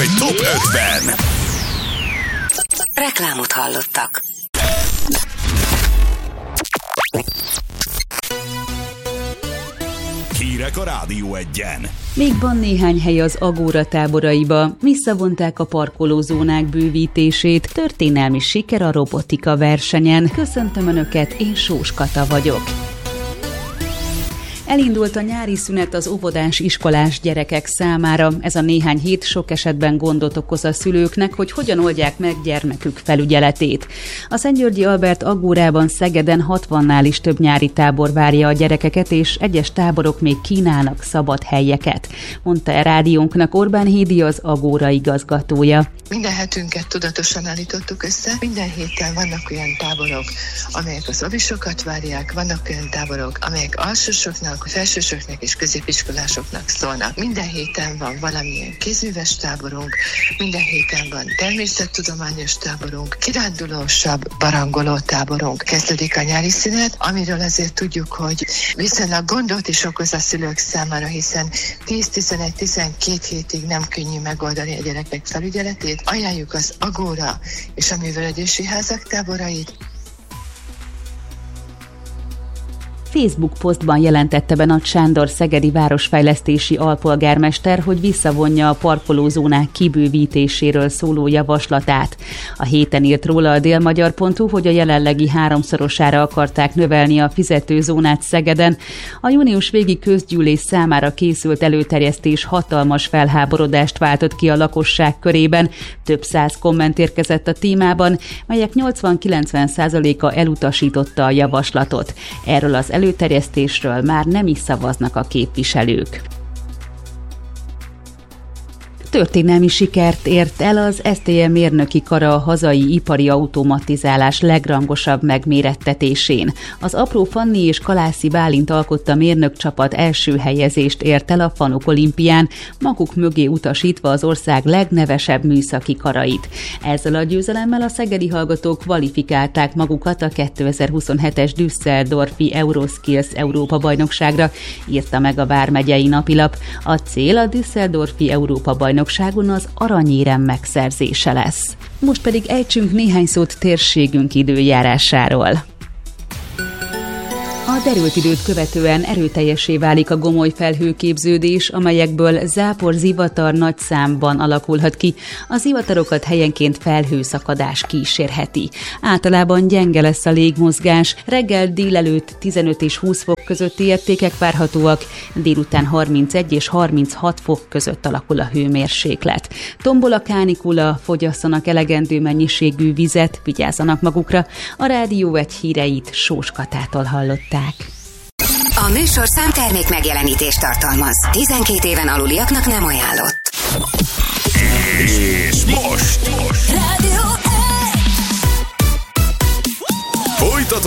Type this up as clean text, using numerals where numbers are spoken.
egy top 5-ben. Reklámot hallottak. Hírek a Rádió Egyen. Még van néhány hely az Agóra táboraiba, visszavonták a parkolózónák bővítését, történelmi siker a robotika versenyen. Köszöntöm Önöket, én Sós Kata vagyok. Elindult a nyári szünet az óvodás iskolás gyerekek számára. Ez a néhány hét sok esetben gondot okoz a szülőknek, hogy hogyan oldják meg gyermekük felügyeletét. A Szentgyörgyi Albert Agórában Szegeden 60-nál is több nyári tábor várja a gyerekeket, és egyes táborok még kínálnak szabad helyeket, mondta a rádiónknak Orbán Hédi, az Agóra igazgatója. Minden hetünket tudatosan állítottuk össze. Minden héten vannak olyan táborok, amelyek az óvisokat várják, vannak olyan táborok, amelyek alsósoknak, felsősöknek és középiskolásoknak szólnak. Minden héten van valamilyen kézműves táborunk, minden héten van természettudományos táborunk, kirándulósabb, barangoló táborunk. Kezdődik a nyári szünet, amiről azért tudjuk, hogy viszonylag gondot is okoz a szülők számára, hiszen 10-11-12 hétig nem könnyű megoldani a gyerekek felügyeletét. Ajánljuk az Agóra és a művelődési házak táborait. Facebook posztban jelentette be Nagy Sándor szegedi városfejlesztési alpolgármester, hogy visszavonja a parkolózónák kibővítéséről szóló javaslatát. A héten írt róla a délmagyar.hu, hogy a jelenlegi 3-szorosára akarták növelni a fizetőzónát Szegeden. A június végi közgyűlés számára készült előterjesztés hatalmas felháborodást váltott ki a lakosság körében. Több száz komment érkezett a témában, melyek 80-90%-a elutasította a javaslatot. Erről az előterjesztésről már nem is szavaznak a képviselők. Történelmi sikert ért el az STM mérnöki kara a hazai ipari automatizálás legrangosabb megmérettetésén. Az Apró Fanni és Kalászi Bálint alkotta mérnökcsapat első helyezést ért el a Fanok olimpián, maguk mögé utasítva az ország legnevesebb műszaki karait. Ezzel a győzelemmel a szegedi hallgatók kvalifikálták magukat a 2027-es Düsseldorfi Euroskills Európa-bajnokságra, írta meg a vármegyei napilap. A cél a Düsseldorfi Európa-bajnokságon az aranyérem megszerzése lesz. Most pedig ejtsünk néhány szót térségünk időjárásáról. A derült időt követően erőteljessé válik a gomoly felhőképződés, amelyekből zápor, zivatar nagy számban alakulhat ki. A zivatarokat helyenként felhőszakadás kísérheti. Általában gyenge lesz a légmozgás, reggel délelőtt 15 és 20 fok közötti értékek várhatóak, délután 31 és 36 fok között alakul a hőmérséklet. Tombol a kánikula, fogyasszanak elegendő mennyiségű vizet, vigyázzanak magukra. A Rádió Egy híreit Sós Katától hallották. A műsorszám termék megjelenítést tartalmaz. 12 éven aluliaknak nem ajánlott.